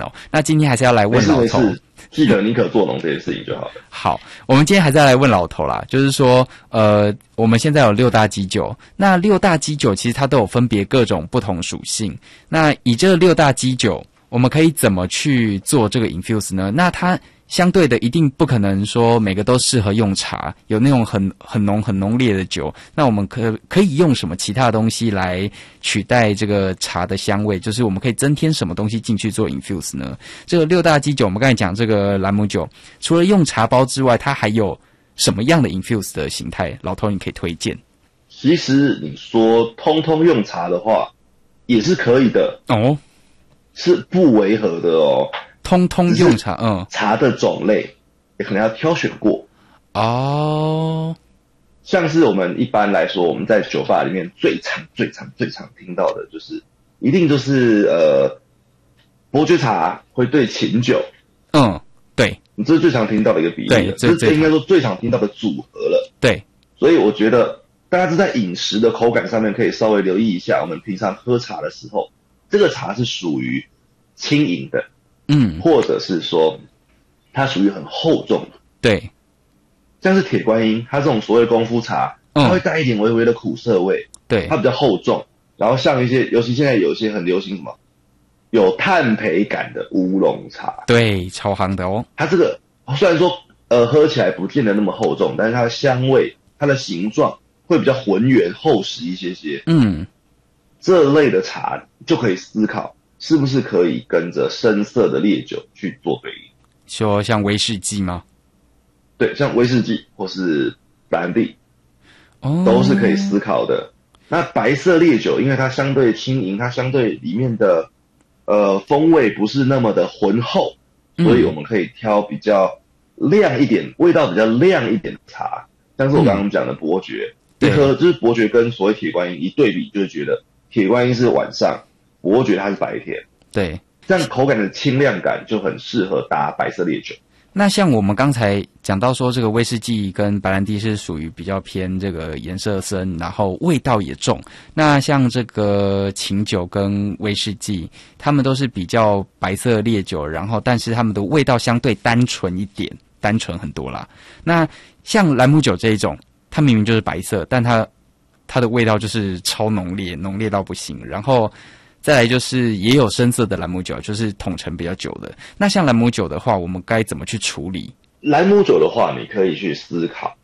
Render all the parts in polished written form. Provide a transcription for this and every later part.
哦。那今天还是要来问老头， 没事，记得宁可做农这件事情就好了。 好，我们今天还是要来问老头啦，就是说，我们现在有6大基酒，那6大基酒其实它都有分别各种不同属性。那以这6大基酒，我们可以怎么去做这个 infuse 呢？那它相对的一定不可能说每个都适合用茶，有那种很浓烈的酒，那我们可以用什么其他的东西来取代这个茶的香味？就是我们可以增添什么东西进去做 infuse 呢？这个6大基酒，我们刚才讲这个兰姆酒，除了用茶包之外，它还有什么样的 infuse 的形态？老头，你可以推荐？ 其实你说通通用茶的话，也是可以的哦， 是不违和的哦。 通通用茶， 茶的种类也可能要挑选过哦。 像是我们一般来说，我们在酒吧里面最常听到的一定就是伯爵茶会兑琴酒， 对， 你这是最常听到的一个比例， 对， 这应该说最常听到的组合了。 对， 所以我觉得大家是在饮食的口感上面可以稍微留意一下，我们平常喝茶的时候，这个茶是属于轻盈的。或者是说它属于很厚重的， 对， 像是铁观音，它这种所谓功夫茶，它会带一点微微的苦涩味， 对， 它比较厚重。然后像一些，尤其现在有一些很流行什么有炭焙感的乌龙茶， 对，超夯的哦。 它这个虽然说喝起来不见得那么厚重，但是它的香味、它的形状会比较浑圆厚实一些些。这类的茶就可以思考。是不是可以跟着深色的烈酒去做对应？ 说像威士忌吗？ 对，像威士忌或是白兰地，都是可以思考的。那白色烈酒，因为它相对轻盈，它相对里面的风味不是那么的浑厚，所以我们可以挑比较亮一点、味道比较亮一点的茶，像是我刚刚讲的伯爵，一喝就是伯爵跟所谓铁观音一对比，就会觉得铁观音是晚上。伯爵它是白天， 对， 这样口感的清亮感就很适合搭白色烈酒。 那像我们刚才讲到说，这个威士忌跟白兰地是属于比较偏这个颜色深，然后味道也重。那像这个琴酒跟威士忌，他们都是比较白色烈酒，然后但是他们的味道相对单纯一点，单纯很多啦。那像兰姆酒这一种，它明明就是白色，但它的味道就是超浓烈，浓烈到不行。然后再来就是也有深色的兰姆酒，就是桶陈比较久的。那像兰姆酒的话，我们该怎么去处理？ 兰姆酒的话，你可以去思考，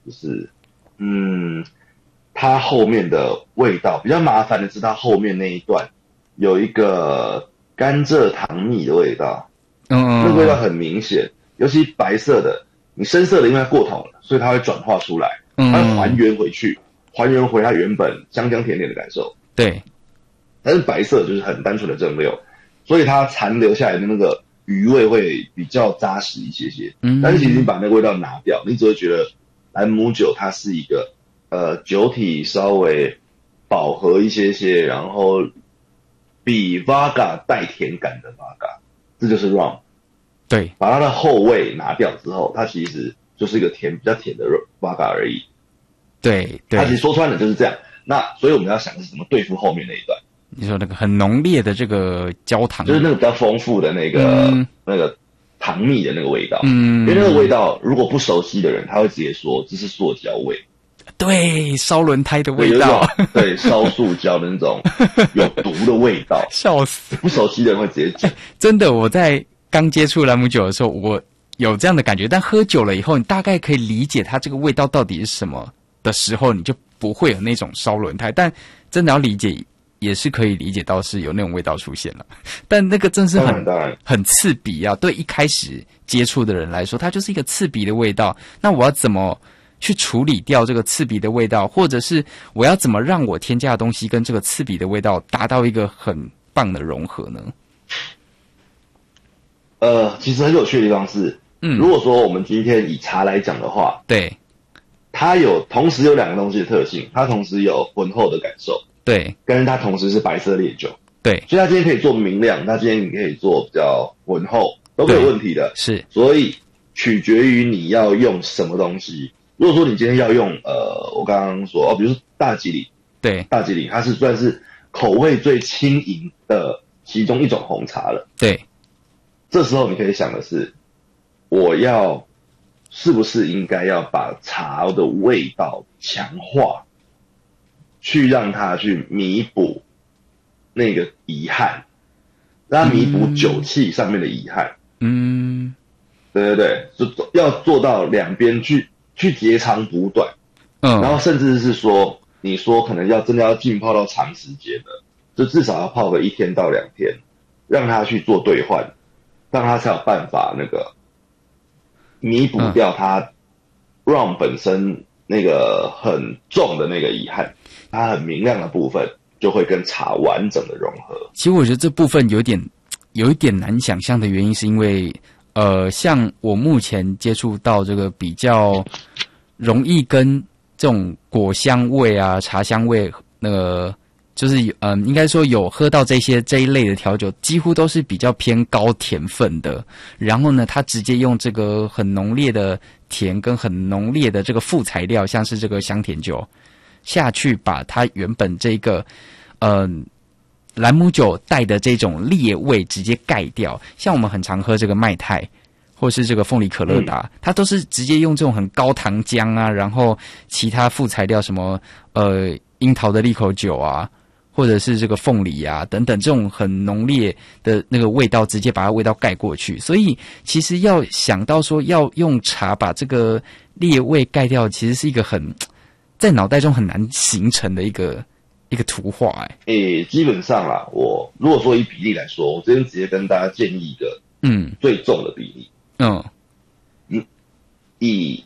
它后面的味道比较麻烦的是，它后面那一段有一个甘蔗糖蜜的味道，那个味道很明显，尤其白色的，你深色的因为它过桶了，所以它会转化出来，它会还原回去，还原回它原本香香甜甜的感受。 对。 但是白色就是很单纯的蒸馏，所以它残留下来的那个余味会比较扎实一些些。但是其实你把那个味道拿掉，你只会觉得兰姆酒它是一个酒体稍微饱和一些些，然后比 Vodka 带甜感的 Vodka， 这就是 Rum。对，把它的后味拿掉之后，它其实就是一个比较甜的 Vodka 而已。对，它其实说穿了就是这样。那所以我们要想的是怎么对付后面那一段。 你说那个很浓烈的这个焦糖， 就是那个比较丰富的那个糖蜜的那个味道，因为那个味道如果不熟悉的人，他会直接说这是塑胶味， 对，烧轮胎的味道， 对，烧塑胶的那种有毒的味道， 笑死！ 不熟悉的人会直接讲。 真的，我在刚接触兰姆酒的时候，我有这样的感觉，但喝久了以后，你大概可以理解它这个味道到底是什么的时候，你就不会有那种烧轮胎。但真的要理解。也是可以理解到是有那种味道出现了，但那个真是很刺鼻啊！对一开始接触的人来说，它就是一个刺鼻的味道。那我要怎么去处理掉这个刺鼻的味道，或者是我要怎么让我添加的东西跟这个刺鼻的味道达到一个很棒的融合呢？ 其实很有趣的地方是，如果说我们今天以茶来讲的话， 对， 它同时有两个东西的特性，它同时有浑厚的感受。对，但是它同时是白色烈酒，对，所以它今天可以做明亮，它今天你可以做比较浑厚，都没有问题的。是，所以取决于你要用什么东西。如果说你今天要用我刚刚说比如说大吉岭，对，大吉岭它是算是口味最轻盈的其中一种红茶了。对， 这时候你可以想的是，是不是应该要把茶的味道强化，去让它去弥补那个遗憾，让它弥补酒气上面的遗憾。 嗯， 对对对，就要做到两边去截长补短。然后甚至是说，你说可能真的要浸泡到长时间的，就至少要泡个1天到2天，让它去做兑换，让它才有办法那个弥补掉它 rum 本身那个很重的那个遗憾，它很明亮的部分就会跟茶完整的融合。 其实我觉得这部分有一点难想象的原因，是因为像我目前接触到这个比较容易跟这种果香味啊、茶香味，就是应该说有喝到这一类的调酒，几乎都是比较偏高甜分的。然后呢，它直接用这个很浓烈的甜跟很浓烈的这个副材料，像是这个香甜酒下去，把它原本这个兰姆酒带的这种烈味直接盖掉。像我们很常喝这个麦泰，或是这个凤梨可乐达，它都是直接用这种很高糖浆啊，然后其他副材料什么樱桃的利口酒啊，或者是这个凤梨啊等等，这种很浓烈的那个味道，直接把它味道盖过去。所以其实要想到说要用茶把这个烈味盖掉，其实是一个在脑袋中很难形成的一个图画。 基本上啦，我如果说以比例来说，我这边直接跟大家建议一个最重的比例。以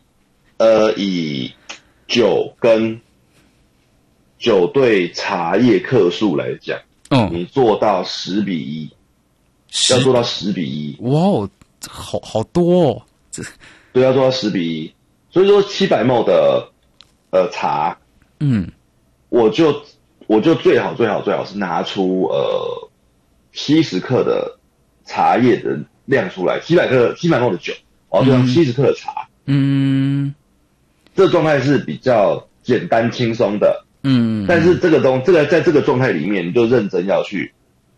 酒对茶叶克数来讲，你做到10:1，要做到10:1。 哇哦，好多哦！ 对，要做到10:1。所以说700ml 的茶，我就最好是拿出70克的茶叶的量出来，700ml 的酒，我要做上70克的茶。这状态是比较简单轻松的。但是这个在这个状态里面，你就认真要去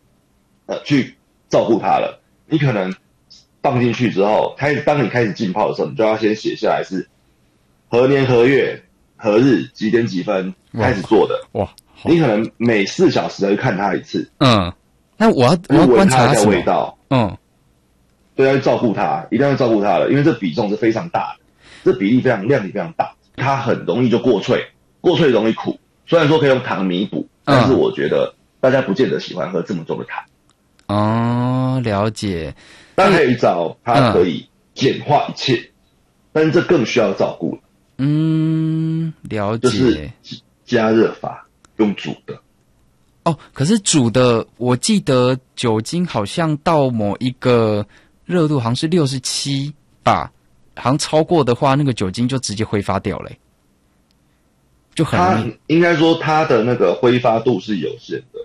照顾它了。你可能放进去之后，当你开始浸泡的时候，你就要先写下来是何年何月何日几点几分开始做的。哇！你可能每4小时要去看它一次。 那我要观察一下味道。对，要去照顾它，一定要照顾它了，因为这比重是非常大的，这比例量体非常大，它很容易就过脆容易苦。虽然说可以用糖弥补，但是我觉得大家不见得喜欢喝这么重的糖。 了解。 当然还有一招，它可以简化一切，但是这更需要照顾。 了解。 就是加热法，用煮的。 可是煮的，我记得酒精好像到某一个热度，好像是67吧，好像超过的话，那个酒精就直接挥发掉了。就很容易， 应该说它的那个挥发度是有限的。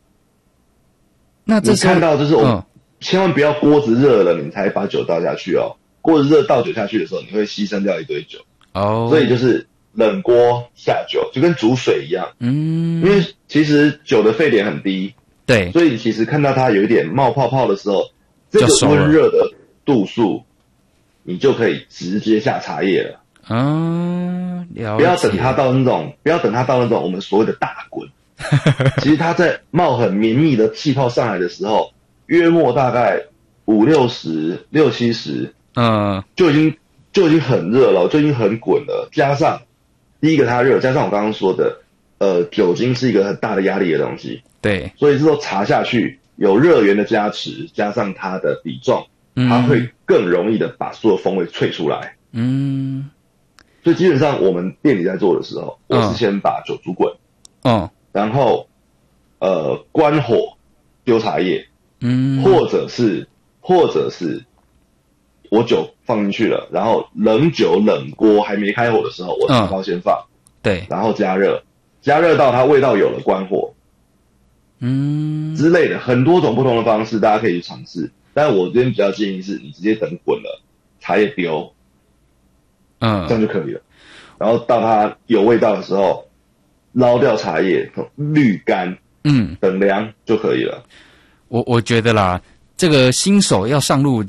那这时候你看到就是千万不要锅子热了你才把酒倒下去哦。锅子热倒酒下去的时候，你会牺牲掉一堆酒。所以就是冷锅下酒，就跟煮水一样。因为其实酒的沸点很低， 对， 所以你其实看到它有一点冒泡泡的时候，这个温热的度数，你就可以直接下茶叶了。 了解。 不要等它到那种我们所谓的大滚。其实它在冒很绵密的气泡上来的时候，约莫大概50、60、70，就已经很热了，就已经很滚了。加上第一个它热，加上我刚刚说的，酒精是一个很大的压力的东西， 对， 所以这时候茶下去有热源的加持，加上它的比重，它会更容易的把所有风味萃出来。所以基本上我们店里在做的时候，我是先把酒煮滚，然后关火丢茶叶，或者是我酒放进去了，然后冷酒冷锅还没开火的时候，我茶包先放， 对， 然后加热到它味道有了，关火，之类的很多种不同的方式，大家可以去尝试。但我这边比较建议是你直接等滚了，茶叶丢，这样就可以了。然后到它有味道的时候，捞掉茶叶，滤干，等凉就可以了。 我觉得啦， 这个新手要上路